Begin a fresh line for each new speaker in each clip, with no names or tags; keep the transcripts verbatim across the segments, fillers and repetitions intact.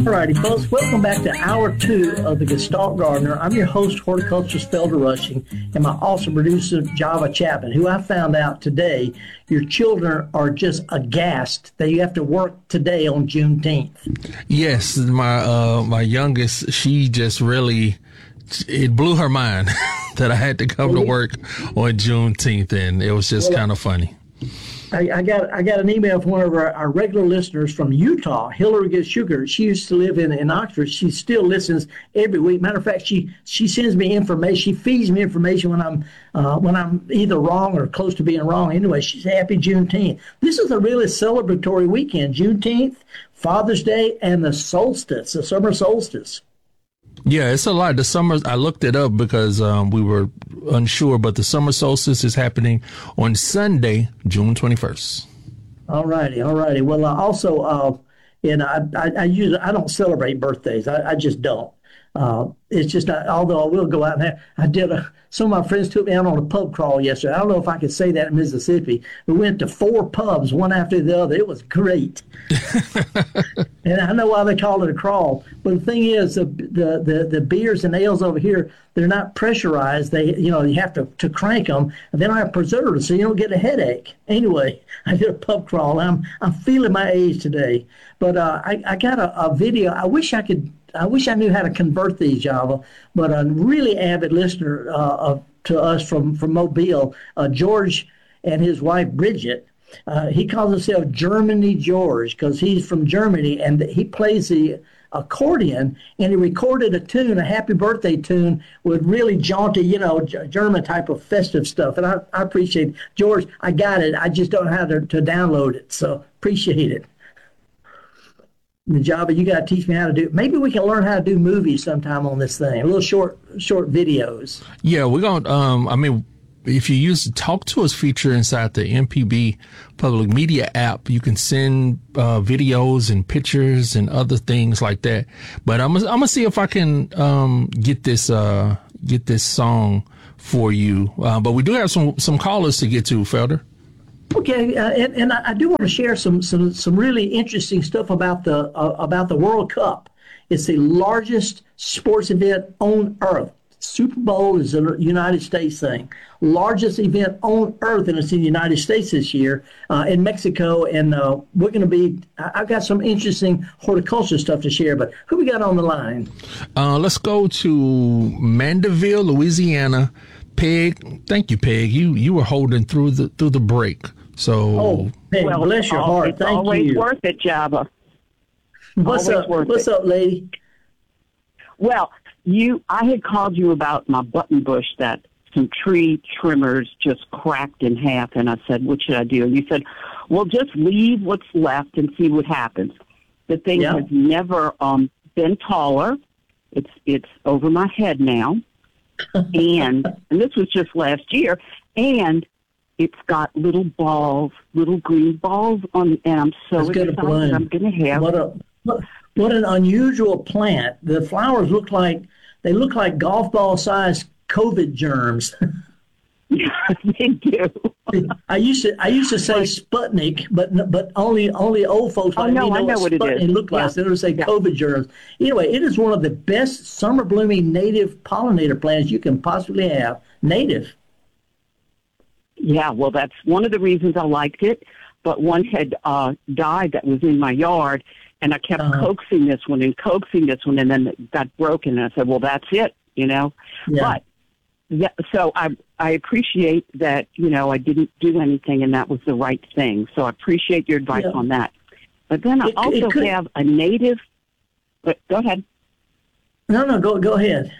All righty, folks, welcome back to hour two of the Gestalt Gardener. I'm your host, horticulturist Felder Rushing, and my awesome producer, Java Chapman, who I found out today your children are just aghast that you have to work today on Juneteenth.
Yes, my uh, my youngest, she just really, it blew her mind that I had to come to work on Juneteenth, and it was just kind of funny.
I, I got I got an email from one of our, our regular listeners from Utah, Hillary Good Sugar. She used to live in, in Oxford. She still listens every week. Matter of fact, she she sends me information. She feeds me information when I'm uh, when I'm either wrong or close to being wrong. Anyway, she's happy Juneteenth. This is a really celebratory weekend. Juneteenth, Father's Day, and the solstice, the summer solstice.
Yeah, it's a lot. The summer, I looked it up because um, we were unsure, but the summer solstice is happening on Sunday, June twenty-first.
All righty, all righty. Well, uh, also, uh, and I, I, I usually I don't celebrate birthdays. I, I just don't. Uh, it's just not, although I will go out and have, I did a, some of my friends took me out on a pub crawl yesterday. I don't know if I could say that in Mississippi. We went to four pubs, one after the other. It was great. And I know why they call it a crawl. But the thing is, the, the, the, the beers and ales over here, they're not pressurized. They, you know, you have to, to crank them. And they don't have preservatives, so you don't get a headache. Anyway, I did a pub crawl. I'm, I'm feeling my age today. But uh, I, I got a, a video. I wish I could I wish I knew how to convert these, Java, but a really avid listener uh, of, to us from, from Mobile, uh, George and his wife, Bridget, uh, he calls himself Germany George because he's from Germany, and he plays the accordion, and he recorded a tune, a happy birthday tune with really jaunty, you know, G- German type of festive stuff. And I, I appreciate it. George, I got it. I just don't know how to, to download it, so appreciate it. Java, you got to teach me how to do. Maybe we can learn how to do movies sometime on this thing. A little short, short videos.
Yeah, we're gonna. Um, I mean, if you use the Talk to Us feature inside the M P B Public Media app, you can send uh, videos and pictures and other things like that. But I'm gonna, I'm gonna see if I can um, get this uh, get this song for you. Uh, but we do have some some callers to get to, Felder.
Okay, uh, and, and I do want to share some, some, some really interesting stuff about the uh, about the World Cup. It's the largest sports event on Earth. Super Bowl is a United States thing. Largest event on Earth, and it's in the United States this year, uh, in Mexico. And uh, we're going to be, I've got some interesting horticulture stuff to share, but who we got on the line?
Uh, let's go to Mandeville, Louisiana. Peg, thank you, Peg. You you were holding through the through the break. So,
oh, Peg,
well,
bless your heart.
It's
Thank
always
you.
worth it, Java.
What's
always
up?
Worth
What's
it.
up, lady?
Well, you, I had called you about my button bush that some tree trimmers just cracked in half, and I said, "What should I do?" And you said, "Well, just leave what's left and see what happens." The thing
Yeah.
has never um, been taller. It's it's over my head now, and and this was just last year, and it's got little balls, little green balls on, and I'm so
It's gonna
excited.
bloom.
I'm going to have.
What a what, what an unusual plant. The flowers look like they look like golf ball sized COVID germs.
They do.
I used to I used to say Sputnik, but but only only old folks
Oh,
like
no,
me know,
I know
what
what it
Sputnik
is.
looked like.
Yeah.
So they would say
Yeah.
COVID germs. Anyway, it is one of the best summer blooming native pollinator plants you can possibly have. Native.
Yeah, well, that's one of the reasons I liked it. But one had uh, died that was in my yard, and I kept
Uh-huh.
coaxing this one and coaxing this one, and then it got broken. And I said, well, that's it, you know.
Yeah.
But yeah, so I I appreciate that, you know, I didn't do anything, and that was the right thing. So I appreciate your advice
Yeah.
on that. But then I
It- it
also
could-
have a native. But go ahead.
No, no, go go ahead.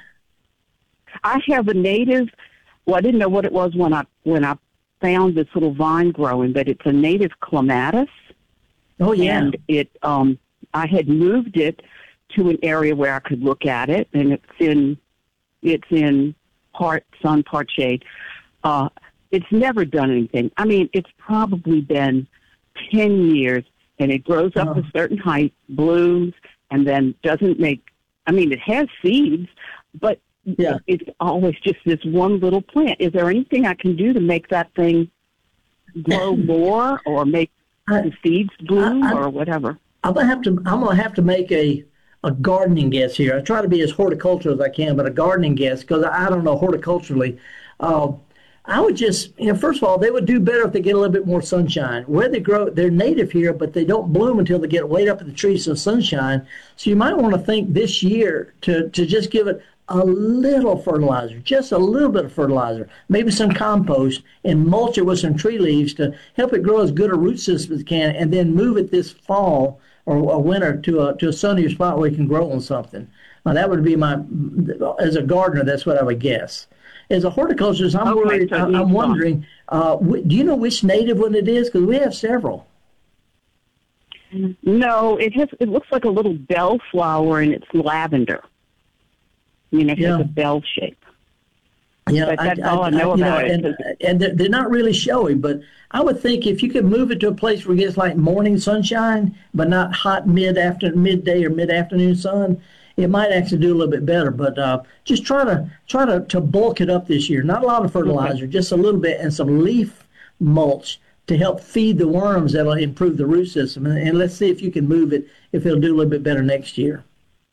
I have a native. Well, I didn't know what it was when I when I found this little vine growing, but it's a native clematis.
Oh yeah.
And it, um, I had moved it to an area where I could look at it, and it's in, it's in part sun, part shade. Uh, it's never done anything. I mean, it's probably been ten years, and it grows up
Oh.
a certain height, blooms, and then doesn't make. I mean, it has seeds, but
Yeah.
it's always just this one little plant. Is there anything I can do to make that thing grow more, or make
I-
the seeds bloom,
I- I-
or whatever?
I'm gonna have to. I'm gonna have to make a a gardening guess here. I try to be as horticultural as I can, but a gardening guess because I don't know horticulturally. Uh, I would just, you know, first of all, they would do better if they get a little bit more sunshine. Where they grow, they're native here, but they don't bloom until they get way up in the trees in the sunshine. So you might want to think this year to, to just give it a little fertilizer, just a little bit of fertilizer, maybe some compost, and mulch it with some tree leaves to help it grow as good a root system as it can, and then move it this fall or, or winter to a to a sunnier spot where it can grow on something. Now, that would be my, as a gardener, that's what I would guess. As a horticulturist, I'm
Okay,
worried.
so
I,
he's
I'm wondering, uh, wh- do you know which native one it is? Because we have several.
No, it has. It looks like a little bell flower, and it's lavender. You know, it
Yeah.
has a bell shape.
Yeah,
But that's all I know
you
about it,
And,
'cause-
and they're, they're not really showy, but I would think if you could move it to a place where it gets like morning sunshine, but not hot mid after midday or mid afternoon sun, it might actually do a little bit better. But uh, just try to try to, to bulk it up this year. Not a lot of fertilizer,
Okay.
just a little bit, and some leaf mulch to help feed the worms that'll improve the root system. And, and let's see if you can move it, if it'll do a little bit better next year.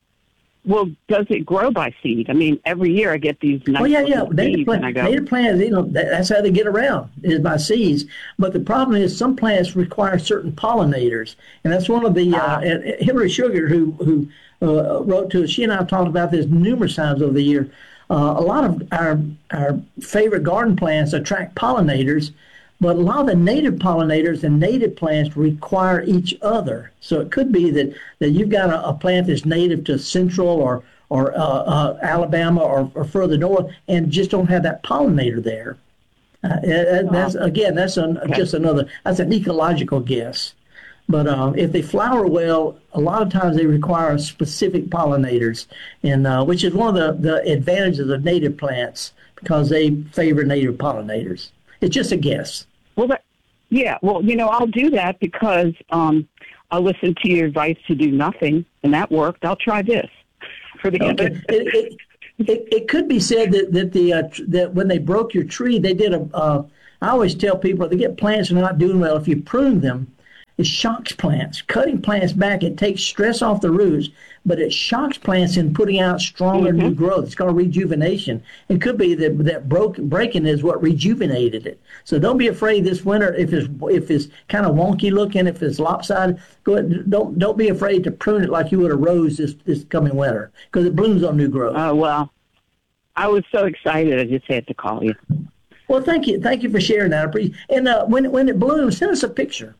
Well, does it grow by seed? I mean, every year I get these nice
Oh yeah, yeah.
little
Native,
seeds,
plant,
and I go,
native plants, you know, that, that's how they get around is by seeds. But the problem is some plants require certain pollinators, and that's one of the uh,
Ah.
and Hillary Sugar, who who uh, wrote to us. She and I have talked about this numerous times over the year. Uh, a lot of our our favorite garden plants attract pollinators, but a lot of the native pollinators and native plants require each other. So it could be that, that you've got a, a plant that's native to Central or or uh, uh, Alabama or, or further north, and just don't have that pollinator there. Uh, and that's again, that's an,
Okay.
just another. That's an ecological guess. But um, if they flower well, a lot of times they require specific pollinators, and uh, which is one of the, the advantages of native plants because they favor native pollinators. It's just a guess.
well, that, yeah, well, you know, I'll do that because um, I listened to your advice to do nothing, and that worked. I'll try this for the
Okay.
other.
It, it, it, it could be said that that the uh, tr- that when they broke your tree, they did a. Uh, I always tell people if they get plants that are not doing well, if you prune them, it shocks plants. Cutting plants back, it takes stress off the roots, but it shocks plants in putting out stronger
Mm-hmm.
new growth. It's called rejuvenation. It could be that that broke breaking is what rejuvenated it. So don't be afraid this winter if it's if it's kind of wonky looking, if it's lopsided. Go ahead, don't don't be afraid to prune it like you would a rose this this coming winter because it blooms on new growth.
Oh, well, I was so excited I just had to call you.
Well, thank you, thank you for sharing that. I appreciate. And uh, when when it blooms, send us a picture.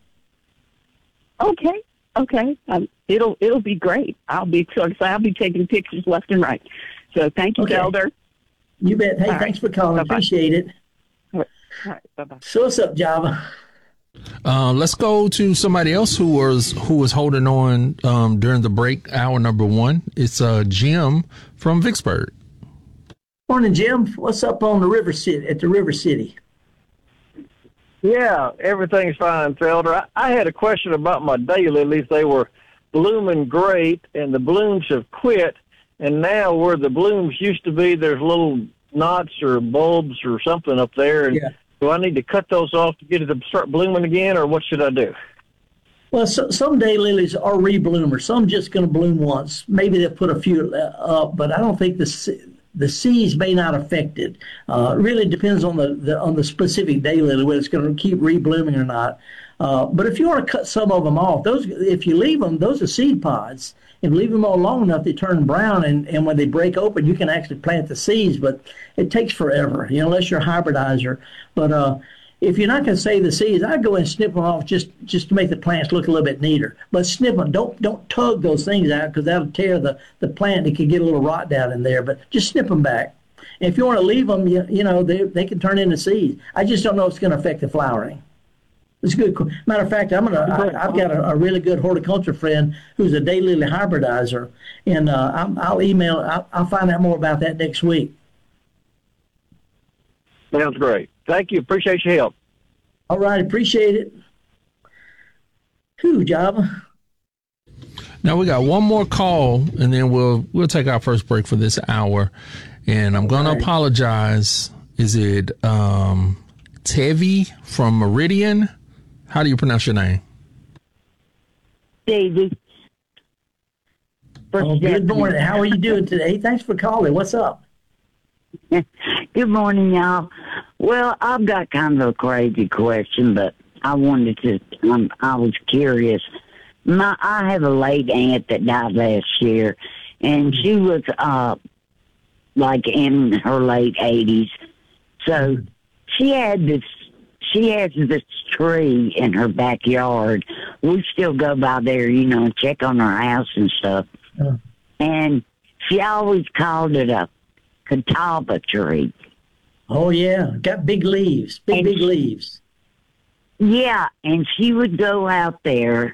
Okay, okay. Um, it'll it'll be great. I'll be so excited. I'll be taking pictures left and right. So thank you,
Okay.
Felder.
You bet. Hey,
All right.
thanks for calling.
Bye-bye.
Appreciate it.
All right, all right, bye-bye.
So what's up, Java?
Uh, let's go to somebody else who was who was holding on um, during the break, hour number one. It's uh, Jim from Vicksburg.
Morning, Jim. What's up on the River City at the River City?
Yeah, everything's fine, Felder. I, I had a question about my daylilies. They were blooming great, and the blooms have quit. And now where the blooms used to be, there's little knots or bulbs or something up there. And
Yeah.
do I need to cut those off to get it to start blooming again, or what should I do?
Well, so, some daylilies are rebloomers. Some just going to bloom once. Maybe they'll put a few uh, up, but I don't think the se- the seeds may not affect it. Uh, it really depends on the, the on the specific daylily whether it's going to keep reblooming or not. Uh, but if you want to cut some of them off, those if you leave them, those are seed pods. If you leave them all long enough, they turn brown, and, and when they break open, you can actually plant the seeds. But it takes forever, you know, unless you're a hybridizer. But uh, if you're not going to save the seeds, I'd go and snip them off just, just to make the plants look a little bit neater. But snip them. Don't don't tug those things out because that'll tear the, the plant. It could get a little rot down in there. But just snip them back. And if you want to leave them, you, you know, they they can turn into seeds. I just don't know if it's going to affect the flowering. It's a good. qu- Matter of fact, I'm gonna. I, I've got a, a really good horticulture friend who's a daylily hybridizer, and uh, I'm, I'll email. I'll, I'll find out more about that next week.
Sounds great. Thank you. Appreciate your help.
All right, appreciate it. Who, Java?
Now we got one more call, and then we'll we'll take our first break for this hour. And I'm going
Right.
to apologize. Is it um, Tevi from Meridian? How do you pronounce your name?
David. for
Oh, good
Stephanie.
morning. How are you doing today? Thanks for calling. What's up?
Good morning, y'all. Well, I've got kind of a crazy question, but I wanted to. Um, I was curious. My, I have a late aunt that died last year, and she was uh, like in her late eighties. So she had this. She has this tree in her backyard. We still go by there, you know, and check on her house and stuff.
Yeah.
And she always called it a catawba tree.
Oh, yeah. Got big leaves, big,
And
big
she-
leaves.
Yeah, and she would go out there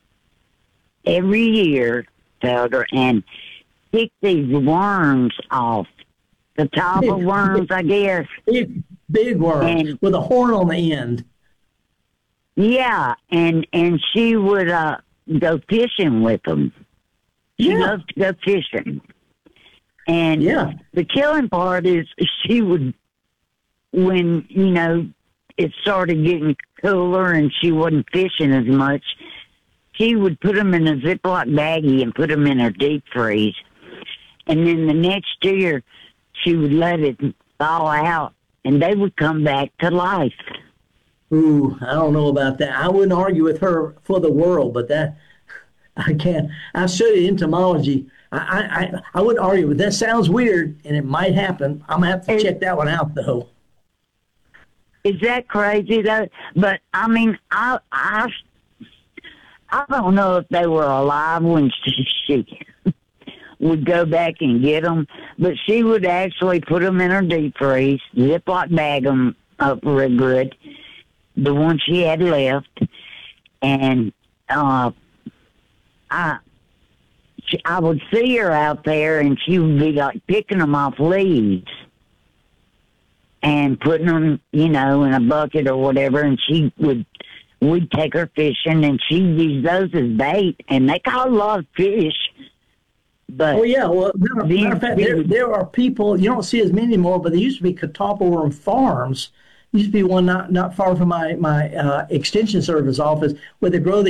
every year, Felder, and pick these worms off. Catawba worms, I guess.
Big, big worm
And-
with a horn on the end.
Yeah, and and she would uh, go fishing with them. She
Yeah.
loved to go fishing. And
Yeah.
the killing part is she would, when, you know, it started getting cooler and she wasn't fishing as much, she would put them in a Ziploc baggie and put them in her deep freeze. And then the next year, she would let it thaw out, and they would come back to life.
Ooh, I don't know about that. I wouldn't argue with her for the world, but that I can't. I studied entomology. I I, I, I wouldn't argue with that. Sounds weird, and it might happen. I'm gonna have to
It-
check that one out, though.
Is that crazy though? But I mean, I I I don't know if they were alive when she, she would go back and get them, but she would actually put them in her deep freeze, Ziploc bag them up real good, the one she had left, and uh, I she, I would see her out there, and she would be like picking them off leaves and putting them, you know, in a bucket or whatever, and she would, we'd take her fishing, and she'd use those as bait, and they caught a lot of fish. But
Oh yeah, well, matter, matter of fact, there, there are people you don't see as many anymore, but there used to be catawba worm farms. Used to be one not not far from my my uh, extension service office where they grow the